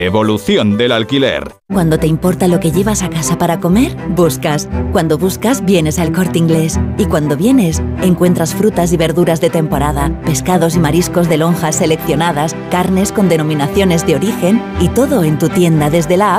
Evolución del alquiler. Cuando te importa lo que llevas a casa para comer, buscas. Cuando buscas, vienes al Corte Inglés. Y cuando vienes, encuentras frutas y verduras de temporada, pescados y mariscos de lonjas seleccionadas, carnes con denominaciones de origen y todo en tu tienda desde la app